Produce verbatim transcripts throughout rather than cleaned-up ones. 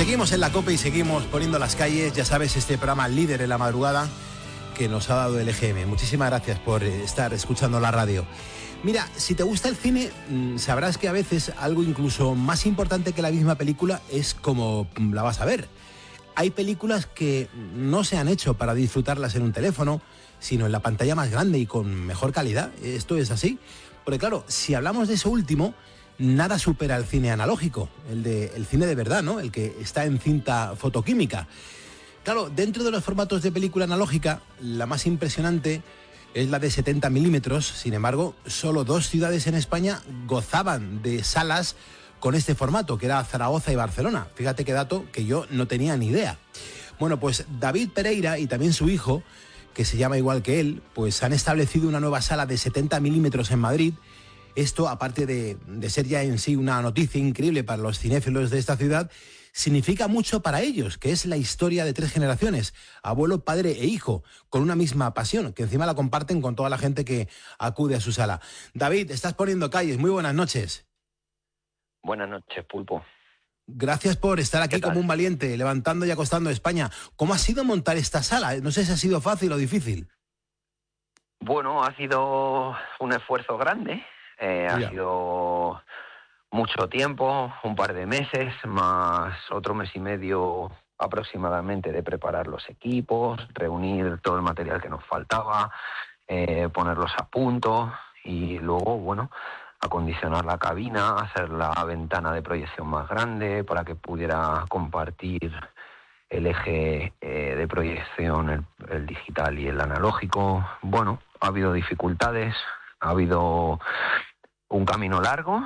Seguimos en la COPE y seguimos poniendo las calles, ya sabes, este programa líder en la madrugada que nos ha dado el E G M. Muchísimas gracias por estar escuchando la radio. Mira, si te gusta el cine, sabrás que a veces algo incluso más importante que la misma película es cómo la vas a ver. Hay películas que no se han hecho para disfrutarlas en un teléfono, sino en la pantalla más grande y con mejor calidad. Esto es así. Porque claro, si hablamos de eso último, nada supera el cine analógico, el de el cine de verdad, ¿no? El que está en cinta fotoquímica. Claro, dentro de los formatos de película analógica, la más impresionante es la de setenta milímetros. Sin embargo, solo dos ciudades en España gozaban de salas con este formato, que era Zaragoza y Barcelona. Fíjate qué dato que yo no tenía ni idea. Bueno, pues David Pereira y también su hijo, que se llama igual que él, pues han establecido una nueva sala de setenta milímetros en Madrid. Esto, aparte de, de ser ya en sí una noticia increíble para los cinéfilos de esta ciudad, significa mucho para ellos, que es la historia de tres generaciones, abuelo, padre e hijo, con una misma pasión, que encima la comparten con toda la gente que acude a su sala. David, estás poniendo calles, muy buenas noches. Buenas noches, Pulpo. Gracias por estar aquí como un valiente, levantando y acostando a España. ¿Cómo ha sido montar esta sala? No sé si ha sido fácil o difícil. Bueno, ha sido un esfuerzo grande, eh, ha sido mucho tiempo, un par de meses, más otro mes y medio aproximadamente de preparar los equipos, reunir todo el material que nos faltaba, eh, ponerlos a punto y luego, bueno, acondicionar la cabina, hacer la ventana de proyección más grande para que pudiera compartir el eje eh, de proyección, el, el digital y el analógico. Bueno, ha habido dificultades, ha habido un camino largo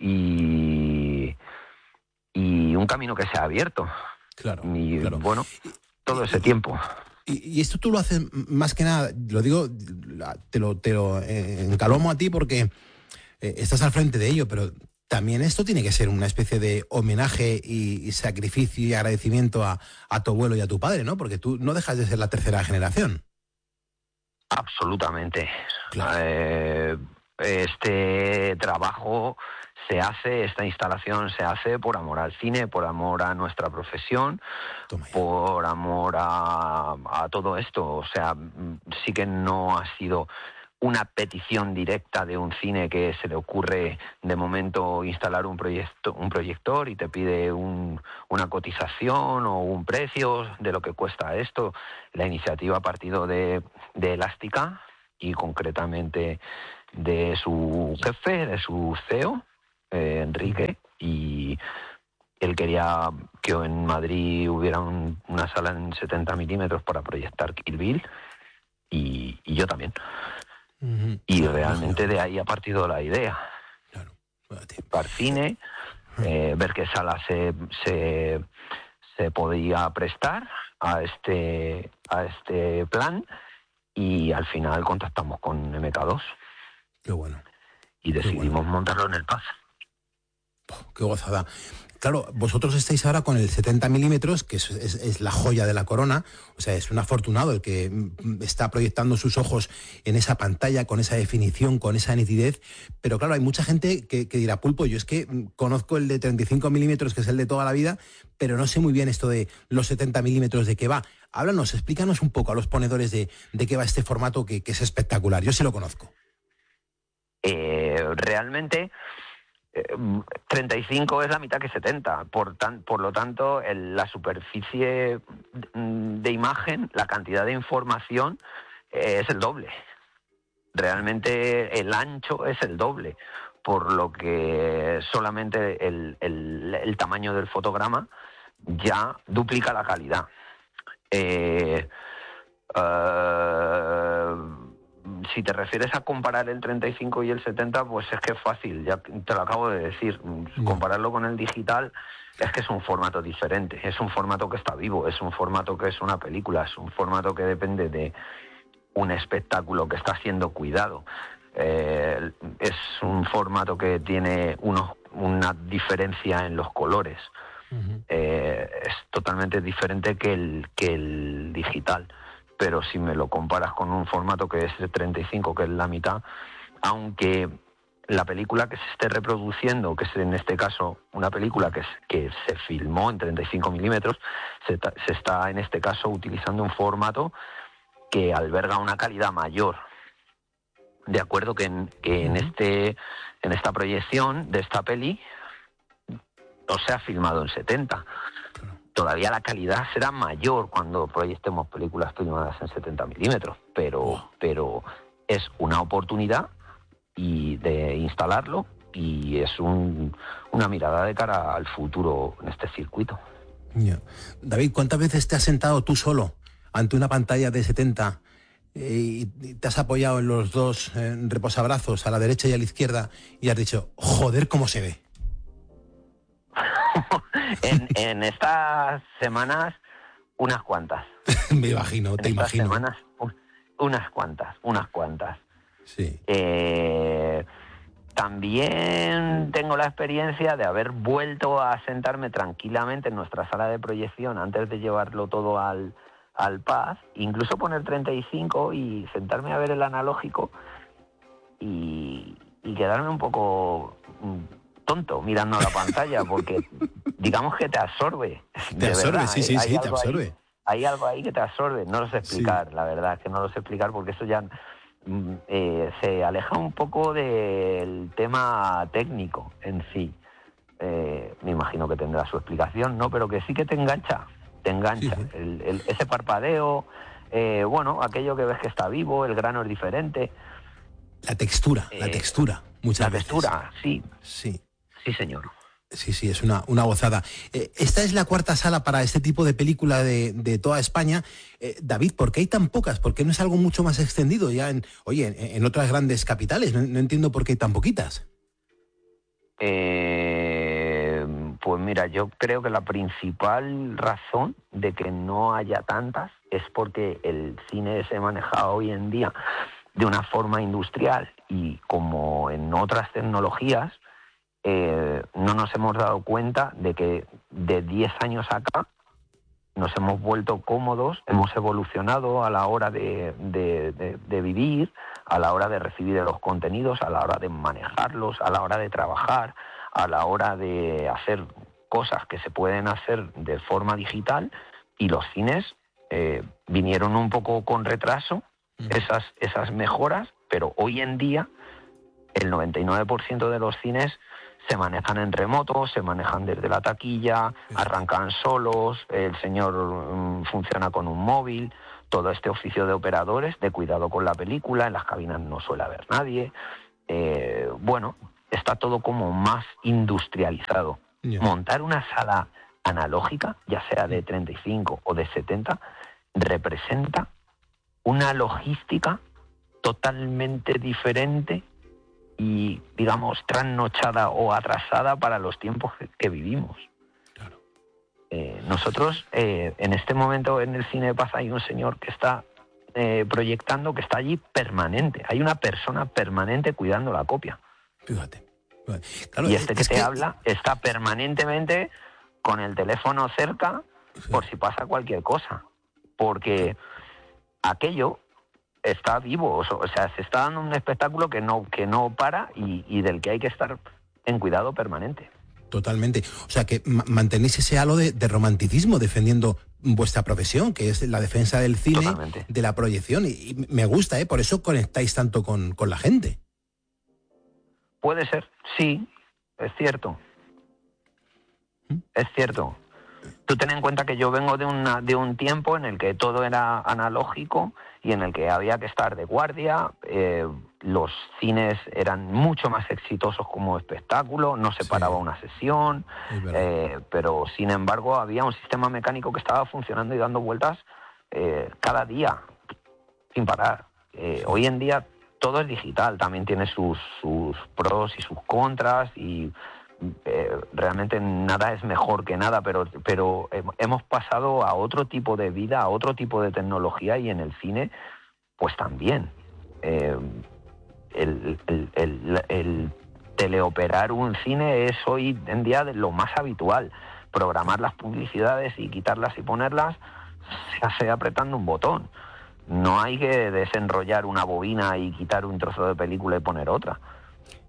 y, y un camino que se ha abierto. Claro, y claro. bueno, todo ese tiempo. Y, y esto tú lo haces más que nada, lo digo, te lo, te lo eh, encalomo a ti porque eh, estás al frente de ello, pero también esto tiene que ser una especie de homenaje y, y sacrificio y agradecimiento a, a tu abuelo y a tu padre, ¿no? Porque tú no dejas de ser la tercera generación. Absolutamente. Claro. Eh, este trabajo se hace, esta instalación se hace por amor al cine, por amor a nuestra profesión, por amor a, a todo esto. O sea, sí que no ha sido una petición directa de un cine que se le ocurre de momento instalar un proyecto, un proyector y te pide un, una cotización o un precio de lo que cuesta esto. La iniciativa ha partido de, de Elástica y concretamente de su jefe, de su C E O, eh, Enrique, y él quería que en Madrid hubiera un, una sala en setenta milímetros para proyectar Kill Bill y, y yo también. Uh-huh. Y claro, realmente claro. De ahí ha partido la idea. Claro. Para cine, eh, ver qué sala se, se, se podía prestar a este, a este plan y al final contactamos con M K dos. Qué bueno. Y decidimos bueno. montarlo en el Paz. Oh, qué gozada. Claro, vosotros estáis ahora con el setenta milímetros, que es, es, es la joya de la corona. O sea, es un afortunado el que está proyectando sus ojos en esa pantalla, con esa definición, con esa nitidez. Pero claro, hay mucha gente que, que dirá, Pulpo, yo es que conozco el de treinta y cinco milímetros, que es el de toda la vida, pero no sé muy bien esto de los setenta milímetros, de qué va. Háblanos, explícanos un poco a los ponedores de, de qué va este formato que, que es espectacular. Yo sí lo conozco. Eh, realmente... treinta y cinco es la mitad que setenta, por, tan, por lo tanto el, la superficie de imagen, la cantidad de información eh, es el doble. Realmente el ancho es el doble, por lo que solamente el, el, el tamaño del fotograma ya duplica la calidad. Eh, uh, Si te refieres a comparar el treinta y cinco y el setenta, pues es que es fácil, ya te lo acabo de decir. Compararlo con el digital es que es un formato diferente, es un formato que está vivo, es un formato que es una película, es un formato que depende de un espectáculo que está siendo cuidado. Eh, es un formato que tiene unos, una diferencia en los colores. Uh-huh. Eh, es totalmente diferente que el, que el digital. Pero si me lo comparas con un formato que es de treinta y cinco, que es la mitad, aunque la película que se esté reproduciendo, que es en este caso una película que, es, que se filmó en treinta y cinco milímetros, se, se está en este caso utilizando un formato que alberga una calidad mayor. De acuerdo que en, que en, este, en esta proyección de esta peli no se ha filmado en setenta. Todavía la calidad será mayor cuando proyectemos películas filmadas en setenta milímetros, pero, wow. pero es una oportunidad y de instalarlo y es un, una mirada de cara al futuro en este circuito. Yeah. David, ¿cuántas veces te has sentado tú solo ante una pantalla de setenta eh, y te has apoyado en los dos eh, reposabrazos, a la derecha y a la izquierda, y has dicho, joder, cómo se ve? en, en estas semanas, unas cuantas. Me imagino, te en imagino. Estas semanas, unas cuantas, unas cuantas. Sí. Eh, también tengo la experiencia de haber vuelto a sentarme tranquilamente en nuestra sala de proyección antes de llevarlo todo al, al Paz, incluso poner treinta y cinco y sentarme a ver el analógico y, y quedarme un poco tonto mirando a la pantalla, porque digamos que te absorbe. Te absorbe, verdad, sí, sí, sí, te absorbe. Ahí, hay algo ahí que te absorbe, no lo sé explicar, sí. La verdad es que no lo sé explicar porque eso ya eh, se aleja un poco del tema técnico en sí. Eh, me imagino que tendrá su explicación, ¿no? Pero que sí que te engancha, te engancha. Sí, sí. El, el, ese parpadeo, eh, bueno, aquello que ves que está vivo, el grano es diferente. La textura, eh, la textura, muchas la veces. La textura, sí. Sí. Sí, señor. Sí, sí, es una, una gozada. Eh, esta es la cuarta sala para este tipo de película de, de toda España. Eh, David, ¿por qué hay tan pocas? ¿Por qué no es algo mucho más extendido ya en, oye, en, en otras grandes capitales? No, no entiendo por qué hay tan poquitas. Eh, pues mira, yo creo que la principal razón de que no haya tantas es porque el cine se maneja hoy en día de una forma industrial y como en otras tecnologías, Eh, no nos hemos dado cuenta de que de diez años acá nos hemos vuelto cómodos, hemos evolucionado a la hora de, de, de, de vivir, a la hora de recibir los contenidos, a la hora de manejarlos, a la hora de trabajar, a la hora de hacer cosas que se pueden hacer de forma digital, y los cines eh, vinieron un poco con retraso, esas, esas mejoras, pero hoy en día el noventa y nueve por ciento de los cines se manejan en remoto, se manejan desde la taquilla, arrancan solos, el señor um, funciona con un móvil, todo este oficio de operadores, de cuidado con la película, en las cabinas no suele haber nadie. Eh, bueno, está todo como más industrializado. Yeah. Montar una sala analógica, ya sea de treinta y cinco o de setenta, representa una logística totalmente diferente y, digamos, trasnochada o atrasada para los tiempos que, que vivimos. Claro. Eh, nosotros, eh, en este momento en el Cine de Paz hay un señor que está eh, proyectando, que está allí permanente. Hay una persona permanente cuidando la copia. Fíjate. Claro, y este que te que... habla está permanentemente con el teléfono cerca, sí, por si pasa cualquier cosa. Porque aquello está vivo, o sea, se está dando un espectáculo que no, que no para y, y del que hay que estar en cuidado permanente. Totalmente. O sea, que ma- mantenéis ese halo de, de romanticismo defendiendo vuestra profesión, que es la defensa del cine, totalmente, de la proyección. Y, y me gusta, ¿eh? Por eso conectáis tanto con, con la gente. Puede ser, sí, es cierto. ¿Mm? Es cierto. Tú ten en cuenta que yo vengo de, una, de un tiempo en el que todo era analógico y en el que había que estar de guardia, eh, los cines eran mucho más exitosos como espectáculo, no se sí. paraba una sesión, eh, pero sin embargo había un sistema mecánico que estaba funcionando y dando vueltas eh, cada día, sin parar. Eh, sí. Hoy en día todo es digital, también tiene sus, sus pros y sus contras y... Eh, realmente nada es mejor que nada, pero, pero hemos pasado a otro tipo de vida, a otro tipo de tecnología, y en el cine pues también. Eh, el, el, el, el teleoperar un cine es hoy en día lo más habitual. Programar las publicidades y quitarlas y ponerlas se hace apretando un botón. No hay que desenrollar una bobina y quitar un trozo de película y poner otra.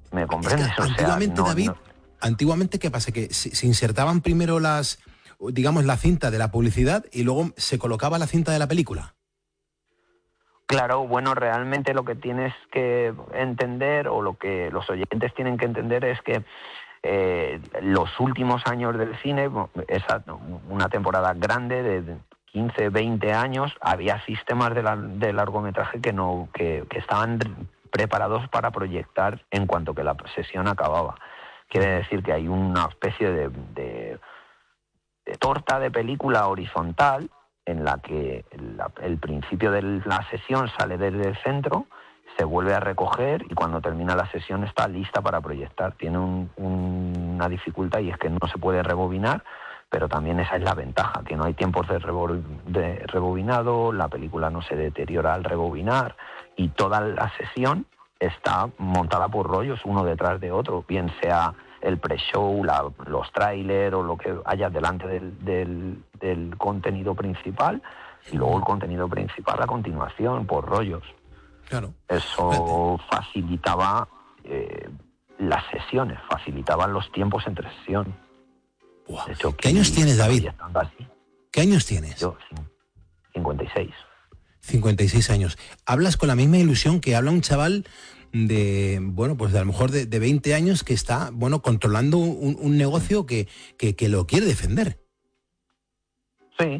¿Me comprendes? Es que o antiguamente, sea, no, David, no... antiguamente, ¿qué pasa? Que se, se insertaban primero las, digamos, la cinta de la publicidad y luego se colocaba la cinta de la película. Claro, bueno, realmente lo que tienes que entender, o lo que los oyentes tienen que entender, es que eh, los últimos años del cine, esa, una temporada grande de quince, veinte años, había sistemas de, la, de largometraje que no que, que estaban preparados para proyectar en cuanto que la sesión acababa. Quiere decir que hay una especie de, de, de torta de película horizontal en la que la, el principio de la sesión sale desde el centro, se vuelve a recoger y cuando termina la sesión está lista para proyectar. Tiene un, un, una dificultad, y es que no se puede rebobinar, pero también esa es la ventaja, que no hay tiempos de, rebo, de rebobinado, la película no se deteriora al rebobinar y toda la sesión está montada por rollos uno detrás de otro, bien sea el pre-show, la, los trailers o lo que haya delante del, del, del contenido principal, y luego el contenido principal a continuación por rollos. Claro. Eso facilitaba eh, las sesiones, facilitaban los tiempos entre sesión. Wow. De hecho, ¿Qué años tienes, David? Así. ¿Qué años tienes? Yo, cincuenta y seis. cincuenta y seis años. Hablas con la misma ilusión que habla un chaval de, bueno, pues de a lo mejor de, de veinte años que está, bueno, controlando un, un negocio que, que, que lo quiere defender. Sí.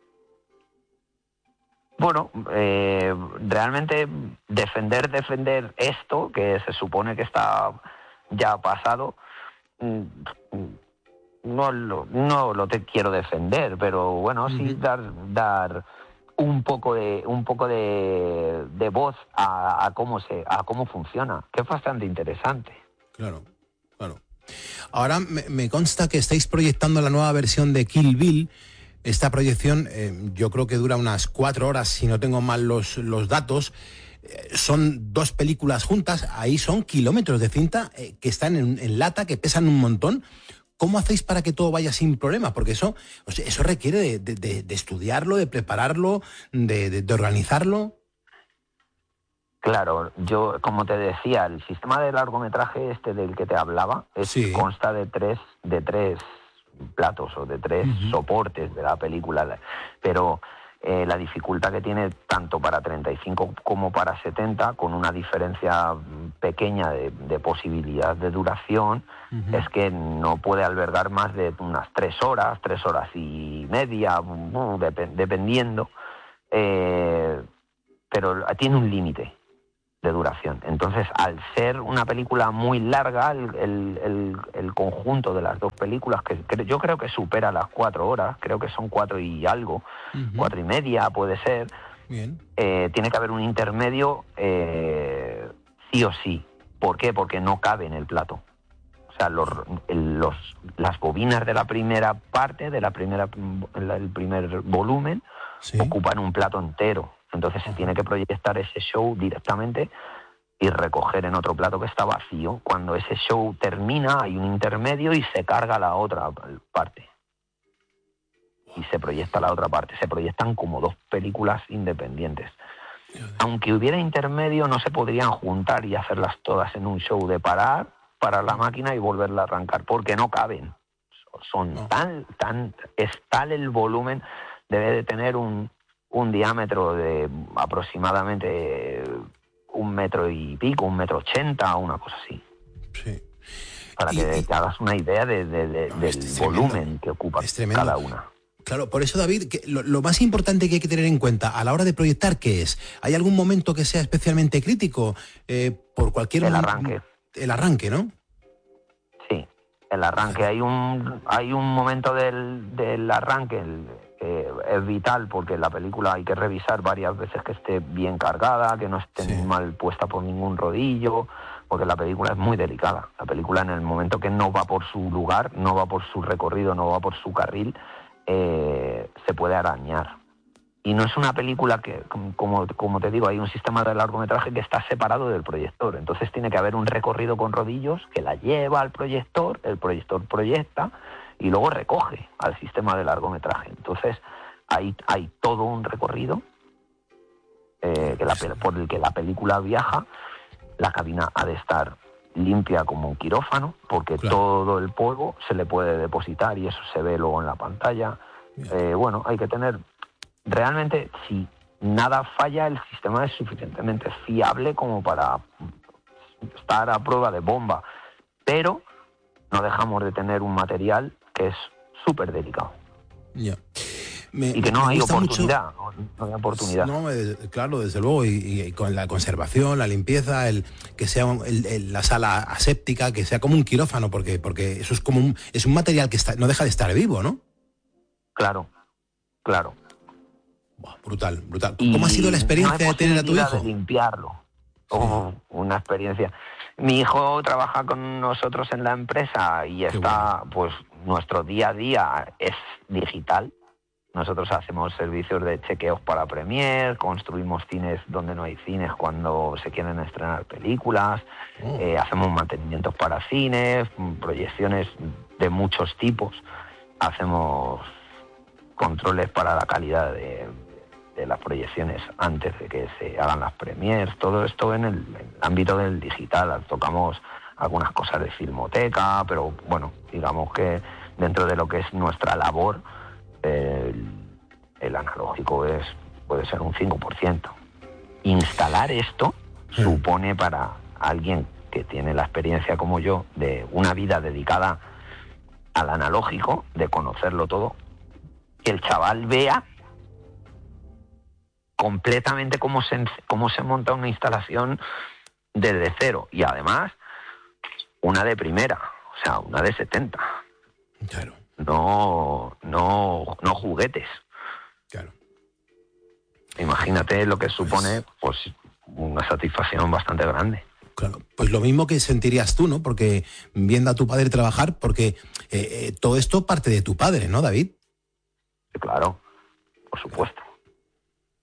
Bueno, eh, realmente defender, defender esto, que se supone que está ya pasado, no lo, no lo te quiero defender, pero bueno, uh-huh. sí dar, dar un poco de, un poco de, de voz a, a cómo se, a cómo funciona, que es bastante interesante. Claro, claro. Ahora me, me consta que estáis proyectando la nueva versión de Kill Bill. Esta proyección eh, yo creo que dura unas cuatro horas, si no tengo mal los, los datos. Eh, son dos películas juntas, ahí son kilómetros de cinta eh, que están en, en lata, que pesan un montón. ¿Cómo hacéis para que todo vaya sin problema? Porque eso, o sea, eso requiere de, de, de estudiarlo, de prepararlo, de, de, de organizarlo. Claro, yo, como te decía, el sistema de largometraje este del que te hablaba es, sí. consta de tres, de tres platos o de tres uh-huh. soportes de la película, pero eh, la dificultad que tiene tanto para treinta y cinco como para setenta, con una diferencia pequeña de, de posibilidad de duración, uh-huh. es que no puede albergar más de unas tres horas, tres horas y media, uh, dep- dependiendo, eh, pero tiene un límite de duración. Entonces, al ser una película muy larga, el, el, el, el conjunto de las dos películas, que, que yo creo que supera las cuatro horas, creo que son cuatro y algo, uh-huh. cuatro y media puede ser, Bien. Eh, tiene que haber un intermedio eh, sí o sí. ¿Por qué? Porque no cabe en el plato. O sea, los, el, los, las bobinas de la primera parte, de la primera el primer volumen, ¿sí? ocupan un plato entero. Entonces se tiene que proyectar ese show directamente y recoger en otro plato que está vacío. Cuando ese show termina, hay un intermedio y se carga la otra parte. Y se proyecta la otra parte. Se proyectan como dos películas independientes. Aunque hubiera intermedio, no se podrían juntar y hacerlas todas en un show de parar, parar la máquina y volverla a arrancar, porque no caben. Son tan, tan, es tal el volumen, debe de tener un... un diámetro de aproximadamente un metro y pico, un metro ochenta, una cosa así. Sí. Para y, que y... te hagas una idea de, de, de, no, del volumen que ocupa cada una. Claro, por eso, David, que lo, lo más importante que hay que tener en cuenta a la hora de proyectar, ¿qué es? ¿Hay algún momento que sea especialmente crítico? Eh, por cualquier El mo- arranque. El arranque, ¿no? Sí, el arranque. Hay un, hay un momento del, del arranque... El, Eh, es vital, porque la película hay que revisar varias veces que esté bien cargada, que no esté sí. mal puesta por ningún rodillo, porque la película es muy delicada. La película, en el momento que no va por su lugar, no va por su recorrido, no va por su carril, eh, se puede arañar. Y no es una película que, como, como te digo, hay un sistema de largometraje que está separado del proyector. Entonces tiene que haber un recorrido con rodillos que la lleva al proyector, el proyector proyecta y luego recoge al sistema de largometraje. Entonces hay, hay todo un recorrido eh, que la, por el que la película viaja. La cabina ha de estar limpia como un quirófano, porque claro. todo el polvo se le puede depositar y eso se ve luego en la pantalla. Eh, bueno, hay que tener... Realmente, si nada falla, el sistema es suficientemente fiable como para estar a prueba de bomba, pero no dejamos de tener un material que es súper delicado. Ya. Me, y que no hay oportunidad, no, no hay oportunidad. No, eh, claro, desde luego, y, y con la conservación, la limpieza, el que sea un, el, el, la sala aséptica, que sea como un quirófano, porque porque eso es como un es un material que está, no deja de estar vivo, ¿no? Claro, claro. Buah, brutal, brutal. ¿Cómo y ha sido la experiencia no de tener a tu hijo? De limpiarlo. Oh, una experiencia. Mi hijo trabaja con nosotros en la empresa y Qué está, bueno. pues, nuestro día a día es digital. Nosotros hacemos servicios de chequeos para Premiere, construimos cines donde no hay cines cuando se quieren estrenar películas, oh. eh, hacemos mantenimientos para cines, proyecciones de muchos tipos, hacemos controles para la calidad de, de las proyecciones antes de que se hagan las premieres, todo esto en el, en el ámbito del digital. Tocamos algunas cosas de filmoteca, pero bueno, digamos que dentro de lo que es nuestra labor, El, el analógico es puede ser un cinco por ciento. Instalar esto sí. supone para alguien que tiene la experiencia como yo de una vida dedicada al analógico, de conocerlo todo, que el chaval vea completamente cómo se, cómo se monta una instalación desde cero, y además una de primera, o sea, una de setenta. Claro. No, no, no juguetes. Claro. Imagínate lo que supone, pues, una satisfacción bastante grande. Claro, pues lo mismo que sentirías tú, ¿no? Porque viendo a tu padre trabajar, porque eh, eh, todo esto parte de tu padre, ¿no, David? Claro, por supuesto.